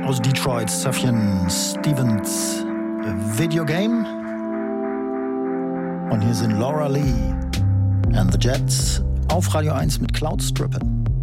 Aus Detroit, Sufjan Stevens Video Game. Und hier sind Laura Lee and the Jets auf Radio 1 mit Cloud Strippin'.